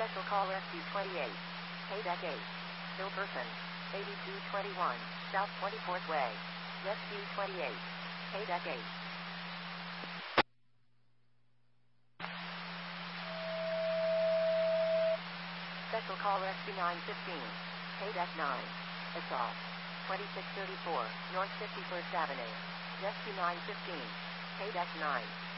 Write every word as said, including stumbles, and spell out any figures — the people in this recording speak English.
Special call S U twenty-eight. K-Deck eight. Bill Person. eighty-two twenty-one, South twenty-fourth Way. S U twenty-eight. K-Deck eight. Special call S U nine fifteen. K-Deck nine. Assault. twenty-six thirty-four, North fifty-first Avenue. S U nine fifteen. K-Deck nine.